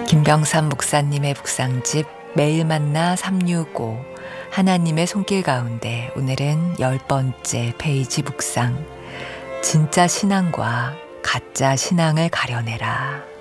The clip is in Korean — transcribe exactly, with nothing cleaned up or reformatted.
김병삼 목사님의 묵상집 매일 만나 삼육오 하나님의 손길 가운데 오늘은 열 번째 페이지 묵상 진짜 신앙과 가짜 신앙을 가려내라.